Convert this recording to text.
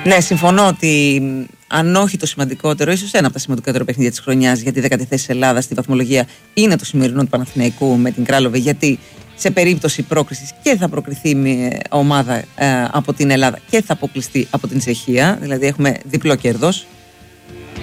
Ναι, συμφωνώ ότι αν όχι το σημαντικότερο, ίσως ένα από τα σημαντικότερα παιχνίδια της χρονιάς για τη 10η θέση της Ελλάδας στη βαθμολογία είναι το σημερινό του Παναθηναϊκού με την Κράλοβε, γιατί σε περίπτωση πρόκρισης και θα προκριθεί μια ομάδα από την Ελλάδα και θα αποκλειστεί από την Τσεχία, δηλαδή έχουμε διπλό κέρδος.